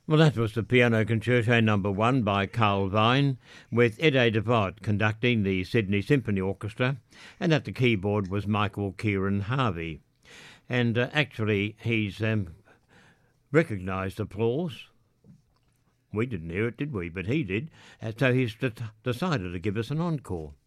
Well, that was the Piano Concerto Number 1 by Carl Vine, with Ede de Vod conducting the Sydney Symphony Orchestra, and at the keyboard was Michael Kieran Harvey. And actually, he's recognised applause. We didn't hear it, did we? But he did. So he's decided to give us an encore.